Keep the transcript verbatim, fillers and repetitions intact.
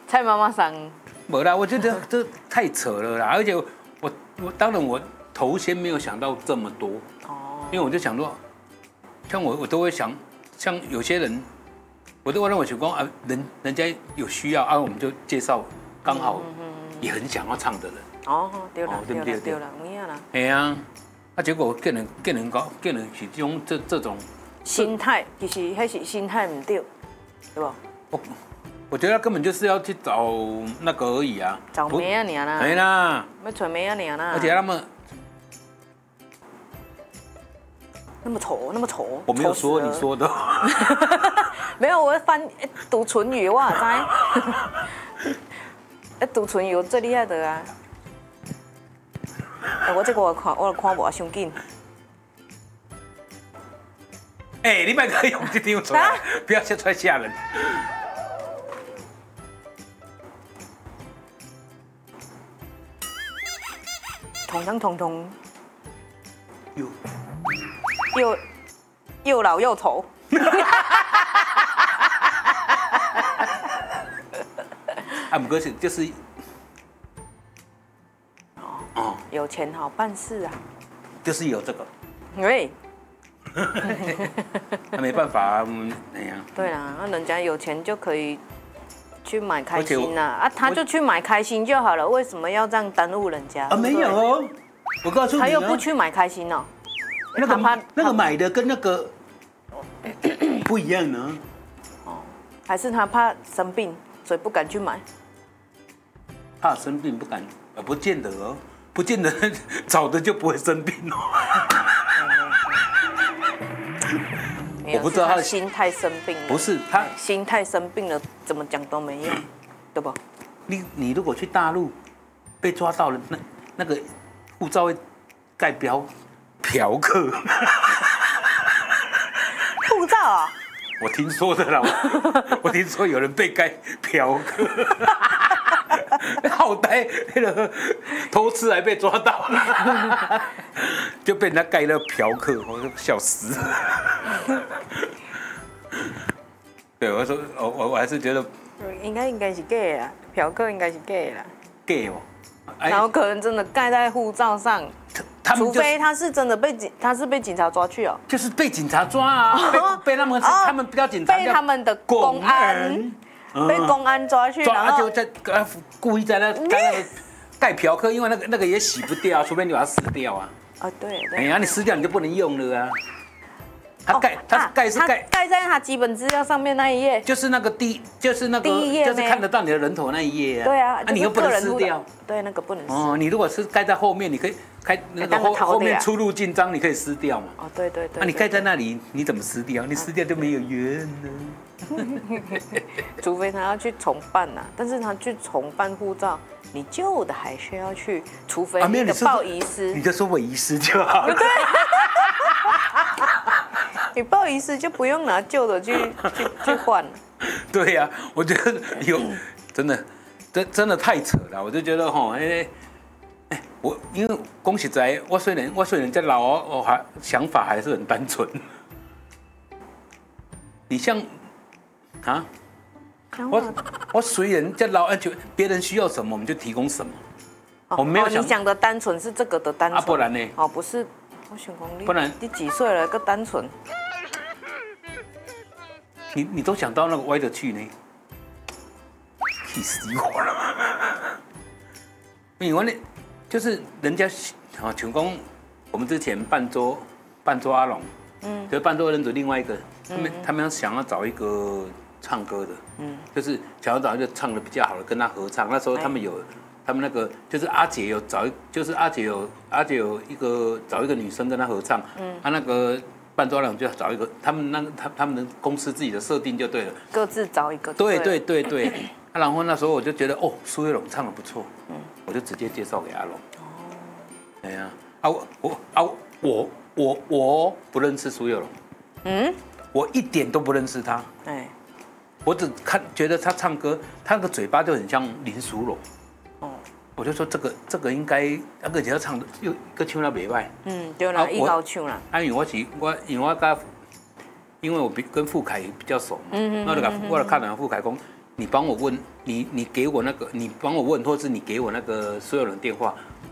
蔡妈妈桑。 没啦，我觉得这太扯了啦，而且我我当然我头先没有想到这么多，哦，因为我就想说，像我我都会想，像有些人，我都会认为想说啊，人人家有需要啊，我们就介绍刚好也很想要唱的人。 哦，对了，对了，对了，有影啦。 哎呀，啊，结果见人见人搞见人是这种这这种心态，其实迄是心态唔对，对不？ 我我觉得他根本就是要去找那个而已啊， 找妹啊娘啦， 没啦， 要找妹啊娘啦， 而且他们那么丑，那么丑， 我没有说你说的， 没有，我翻读唇语，我知，哎，读唇语最厉害的啊，哎，我这个我看我看无伤紧。 哎，你别可以用这张出来，不要吓出来吓人。 彤彤彤彤， 又又又老又丑。 啊，不过是就是， 哦，有钱好办事啊， 就是有这个， 对。 那没办法啊，我们哎呀。 对啦，那人家有钱就可以去买开心啦，啊，他就去买开心就好了，为什么要这样耽误人家？ 啊，没有哦，我告诉你， 他又不去买开心哦。 那个那个买的跟那个不一样呢。 哦，还是他怕生病，所以不敢去买。 怕生病不敢，呃，不见得哦，不见得早的就不会生病哦。我不知道他的心态生病了， 不是他心态生病了，怎么讲都没用，对不？ 你你如果去大陆被抓到了，那那个护照会盖标嫖客。 护照啊？ 我听说的啦，我, 我听说有人被盖嫖客。好歹那个偷吃还被抓到，就被人家盖了嫖客，我就笑死。对，我说我我我还是觉得应该应该是 gay 啦，嫖客应该是 gay 啦 gay 哦， 然后可能真的盖在护照上，除非他是真的被警，他是被警察抓去哦， 就是被警察抓啊，被被他们他们不叫警察， 被他们的公安。被公安抓去，然后就在故意在那盖那个盖嫖客，因为那个那个也洗不掉，除非你把它撕掉啊。 啊，对。 哎呀，你撕掉你就不能用了啊。它盖它盖是盖盖在他基本资料上面那一页， 就是那个第就是那个就是看得到你的人头那一页啊。 对啊， 那你又不能撕掉。 对，那个不能撕。 哦，你如果是盖在后面，你可以开那个后后面出入境章，你可以撕掉嘛。 哦，对对对。 那你盖在那里，你怎么撕掉？你撕掉就没有缘了。 除非他要去重办呐、啊，但是他去重办护照，你旧的还是要去，除非你的报遗失， 你就说我遗失就好了。 对，你报遗失就不用拿旧的去去去换了。 对呀、啊，我觉得有真的真真的太扯了，我就觉得哈，哎哎，我因为恭喜在，我虽然我虽然在老，我还想法还是很单纯。你像。啊，我我随人在老，而且别人需要什么我们就提供什么。 哦、我没有想、哦、你讲的单纯是这个的单纯， 啊，不然呢？ 哦，不是，我想讲你， 不然你几岁了？个单纯， 你你都想到那个歪的去呢？气死我了！因为呢，就是人家啊，全公我们之前办桌办桌阿龙，嗯，就办桌认识另外一个，他们、嗯、他们想要找一个。唱歌的，嗯，就是想要找一个唱的比较好的跟他合唱。那时候他们有，他们那个就是阿姐有找一，就是阿姐有阿姐有一个找一个女生跟他合唱，嗯，他、啊、那个伴奏郎就要找一个，他们那个他他们的公司自己的设定就对了， 各自找一个对。对对对对，啊，然后那时候我就觉得哦，苏慧龙唱的不错，嗯，我就直接介绍给阿龙。哦，哎呀，啊我我啊我我我不认识苏慧龙，嗯，我一点都不认识他，哎。我只看觉得他唱歌，他那个嘴巴就很像林淑荣，哦，我就说这个这个应该那个只要唱的又个唱到袂歹， 嗯，对啦，一高唱啦。 啊，因为我是我因为我跟因为我跟傅凯比较熟嘛，嗯嗯，我就甲我就看人傅凯讲， 你帮我问，你你给我那个，你帮我问，或是你给我那个所有人电话，